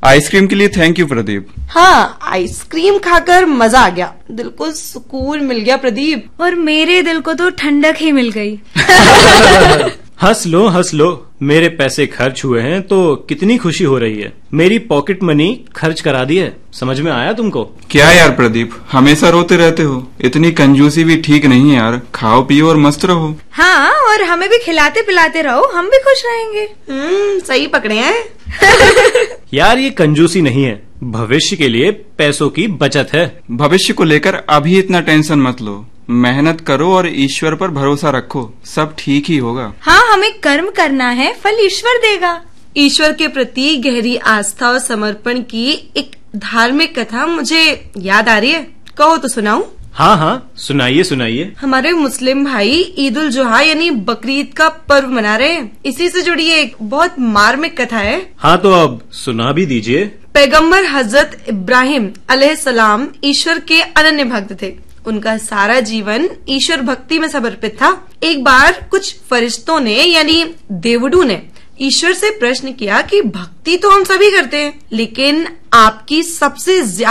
Ice cream के लिए thank you Pradeep. हाँ, आइसक्रीम खाकर मजा आ गया, दिल को सुकून मिल गया प्रदीप। और मेरे दिल को तो ठंडक ही मिल गई। हंस लो, मेरे पैसे खर्च हुए हैं तो कितनी खुशी हो रही है। मेरी पॉकेट मनी खर्च करा दी है, समझ में आया तुमको? क्या यार प्रदीप, हमेशा रोते रहते हो, इतनी कंजूसी भी ठीक नहीं है यार। खाओ पियो और मस्त रहो। हाँ, और हमें भी खिलाते पिलाते रहो, हम भी खुश रहेंगे। सही पकड़े हैं। यार ये कंजूसी नहीं है, भविष्य के लिए पैसों की बचत है। भविष्य को लेकर अभी इतना टेंशन मत लो, मेहनत करो और ईश्वर पर भरोसा रखो, सब ठीक ही होगा। हाँ, हमें कर्म करना है, फल ईश्वर देगा। ईश्वर के प्रति गहरी आस्था और समर्पण की एक धार्मिक कथा मुझे याद आ रही है, कहो तो सुनाऊं? हाँ, सुनाइए। हमारे मुस्लिम भाई ईद उल जुहा यानी बकरीद का पर्व मना रहे हैं, इसी से जुड़ी एक बहुत मार्मिक कथा है। हाँ, तो अब सुना भी दीजिए। पैगंबर हजरत इब्राहिम अलैहिस्सलाम ईश्वर के अनन्य भक्त थे। उनका सारा जीवन ईश्वर भक्ति में समर्पित था। एक बार कुछ फरिश्तों ने यानी देवडू ने ईश्वर से प्रश्न किया कि भक्ति तो हम सभी करते हैं, लेकिन आपकी सबसे